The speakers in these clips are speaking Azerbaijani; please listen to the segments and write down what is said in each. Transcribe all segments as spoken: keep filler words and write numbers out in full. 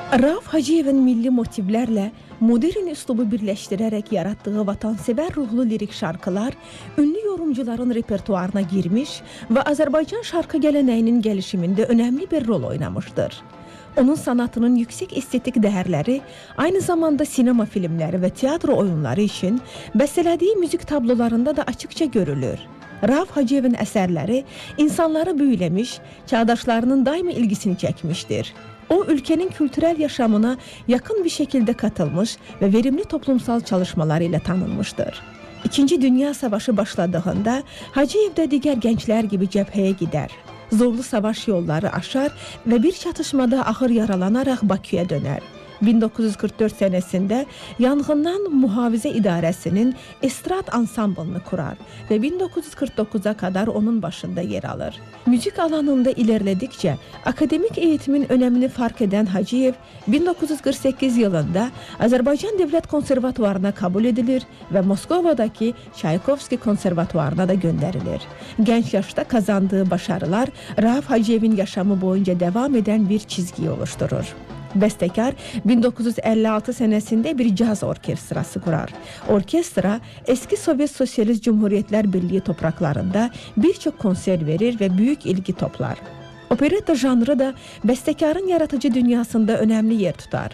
Rauf Hacıyevin milli motivlərlə modern üslubu birləşdirərək yaratdığı vatansevər ruhlu lirik şarkılar ünlü yorumcuların repertuarına girmiş və Azərbaycan şarkı gələnəyinin gəlişimində önəmli bir rol oynamışdır. Onun sanatının yüksək estetik dəyərləri aynı zamanda sinema filmləri və teatro oyunları üçün bəstələdiyi müzik tablolarında da açıqca görülür. Rauf Hacıyevin əsərləri insanları büyüləmiş, çağdaşlarının daimi ilgisini çəkmişdir. O, ülkenin kültürel yaşamına yakın bir şekilde katılmış ve verimli toplumsal çalışmaları ile tanınmıştır. İkinci Dünya Savaşı başladığında Hacıyev de diğer gençler gibi cepheye gider. Zorlu savaş yolları aşar ve bir çatışmada ağır yaralanarak Bakü'ye döner. bin dokuz yüz kırk dörd senesinde Yanğından Muhafizə İdarəsinin estrad ansamblını kurar ve bin dokuz yüz kırk dokuza kadar onun başında yer alır. Müzik alanında ilerledikçe akademik eğitimin önemini fark eden Hacıyev bin dokuz yüz kırk sekiz yılında Azərbaycan Devlet Konservatuvarına kabul edilir ve Moskova'daki Çaykovski Konservatuvarına da gönderilir. Genç yaşta kazandığı başarılar Rauf Hacıyevin yaşamı boyunca devam eden bir çizgiyi oluşturur. Bəstəkar bin dokuz yüz əlli altı senesinde bir caz orkestrası kurar. Orkestra eski Sovyet Sosyalist Cumhuriyetler Birliği topraklarında birçok konser verir ve büyük ilgi toplar. Operetta janrı da bəstəkarın yaratıcı dünyasında önemli yer tutar.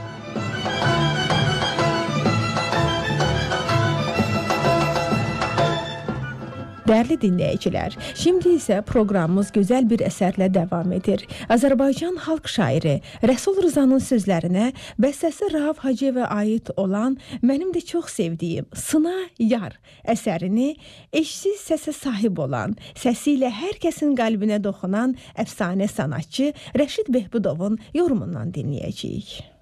Değerli dinleyiciler, şimdi ise programımız güzel bir eserle devam edir. Azərbaycan halk şairi Rəsul Rızanın sözlerine bəstəsi Rauf Hacıyevə ait olan mənim də çox sevdiyim Sına Yar eserini eşsiz səsə sahib olan, səsiyle herkesin qalbinə dokunan efsane sanatçı Rəşid Behbudovun yorumundan dinləyəcəyik.